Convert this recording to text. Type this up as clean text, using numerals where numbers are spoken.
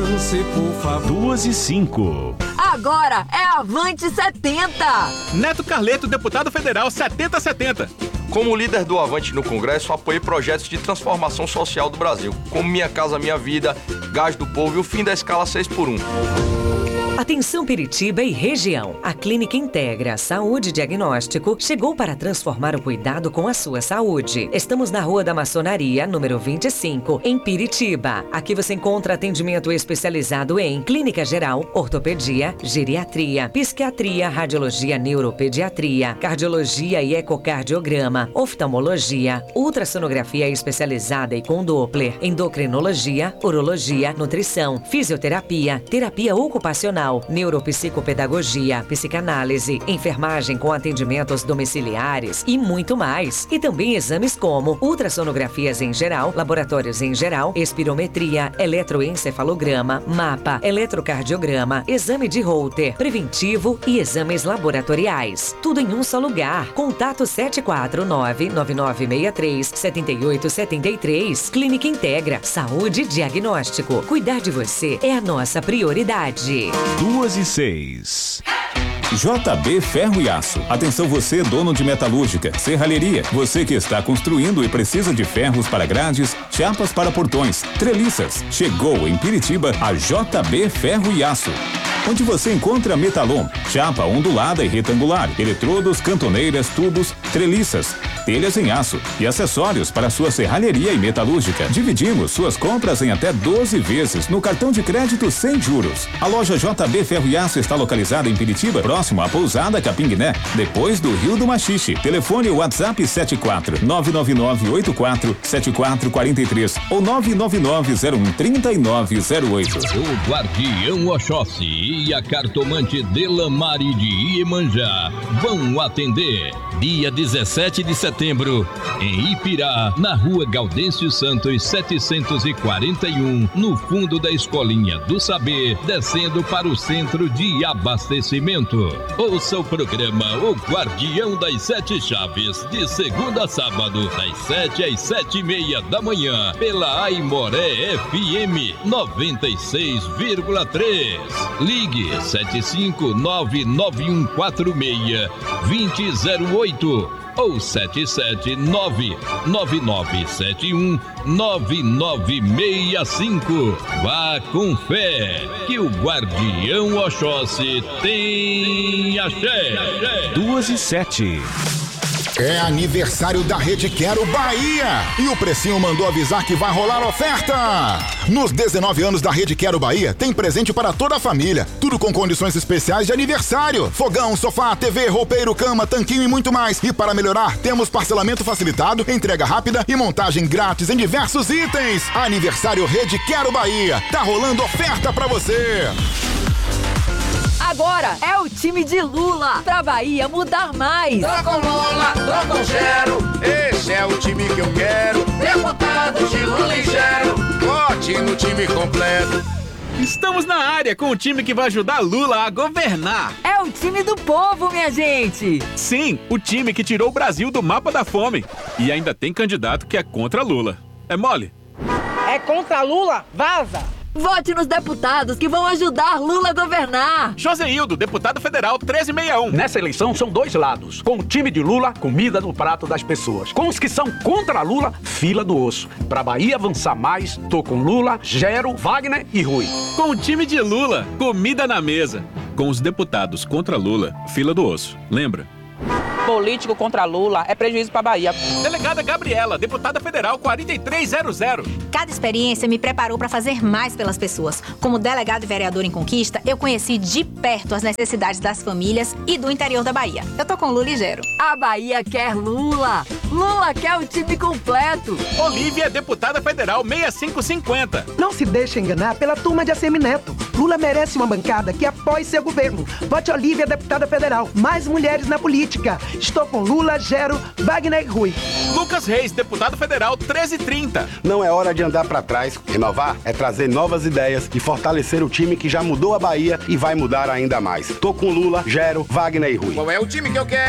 Avance, por favor. 2:05. Agora é Avante 70. Neto Carleto, deputado federal 7070. Como líder do Avante no Congresso, apoiei projetos de transformação social do Brasil, como Minha Casa Minha Vida, Gás do Povo e o fim da escala 6x1. Atenção Piritiba e região. A Clínica Integra Saúde Diagnóstico chegou para transformar o cuidado com a sua saúde. Estamos na Rua da Maçonaria, número 25, em Piritiba. Aqui você encontra atendimento especializado em clínica geral, ortopedia, geriatria, psiquiatria, radiologia, neuropediatria, cardiologia e ecocardiograma, oftalmologia, ultrassonografia especializada e com Doppler, endocrinologia, urologia, nutrição, fisioterapia, terapia ocupacional, neuropsicopedagogia, psicanálise, enfermagem com atendimentos domiciliares e muito mais. E também exames como ultrassonografias em geral, laboratórios em geral, espirometria, eletroencefalograma, mapa, eletrocardiograma, exame de Holter, preventivo e exames laboratoriais. Tudo em um só lugar. Contato 749-9963-7873. Clínica Integra Saúde e Diagnóstico. Cuidar de você é a nossa prioridade. 2:06. JB Ferro e Aço. Atenção você, dono de metalúrgica, serralheria. Você que está construindo e precisa de ferros para grades, chapas para portões, treliças. Chegou em Piritiba a JB Ferro e Aço, onde você encontra metalon, chapa ondulada e retangular, eletrodos, cantoneiras, tubos, treliças, telhas em aço e acessórios para sua serralheria e metalúrgica. Dividimos suas compras em até 12 vezes no cartão de crédito sem juros. A loja JB Ferro e Aço está localizada em Piritiba, próximo à Pousada Capinguiné, depois do Rio do Machixe. Telefone WhatsApp 74-99984-7443 ou 999013908. O Guardião Oxóssi e a cartomante Delamare de Iemanjá vão atender dia 17 de setembro em Ipirá, na Rua Gaudêncio Santos 741, no fundo da Escolinha do Saber, descendo para o centro de abastecimento. Ouça o programa O Guardião das Sete Chaves, de segunda a sábado, das 7 às 7:30 da manhã, pela Aimoré FM 96,3. Ligue 7599146-2008 ou 77999719965. Vá com fé, que o Guardião Oxóssi tem axé. 2:07. É aniversário da Rede Quero Bahia e o Precinho mandou avisar que vai rolar oferta. Nos 19 anos da Rede Quero Bahia tem presente para toda a família, tudo com condições especiais de aniversário: fogão, sofá, TV, roupeiro, cama, tanquinho e muito mais. E para melhorar, temos parcelamento facilitado, entrega rápida e montagem grátis em diversos itens. Aniversário Rede Quero Bahia, tá rolando oferta pra você. Agora é o time de Lula, pra Bahia mudar mais. Tô com Lula, tô com Gero, esse é o time que eu quero. Deputados de Lula e Gero, vote no time completo. Estamos na área com o time que vai ajudar Lula a governar. É o time do povo, minha gente. Sim, o time que tirou o Brasil do mapa da fome. E ainda tem candidato que é contra Lula. É mole? É contra Lula? Vaza! Vote nos deputados que vão ajudar Lula a governar. Joseildo, deputado federal 1361. Nessa eleição são dois lados. Com o time de Lula, comida no prato das pessoas. Com os que são contra Lula, fila do osso. Pra Bahia avançar mais, tô com Lula, Gero, Wagner e Rui. Com o time de Lula, comida na mesa. Com os deputados contra Lula, fila do osso. Lembra? Político contra Lula é prejuízo para Bahia. Delegada Gabriela, deputada federal 4300. Cada experiência me preparou para fazer mais pelas pessoas. Como delegado e vereador em Conquista, eu conheci de perto as necessidades das famílias e do interior da Bahia. Eu tô com Lula e Gero. A Bahia quer Lula. Lula quer o time completo. Olívia, deputada federal 6550. Não se deixe enganar pela turma de Assemineto. Lula merece uma bancada que apoie seu governo. Vote Olívia, deputada federal. Mais mulheres na política. Estou com Lula, Gero, Wagner e Rui. Lucas Reis, deputado federal 1330. Não é hora de andar pra trás. Inovar é trazer novas ideias e fortalecer o time que já mudou a Bahia e vai mudar ainda mais. Tô com Lula, Gero, Wagner e Rui. Qual é o time que eu quero?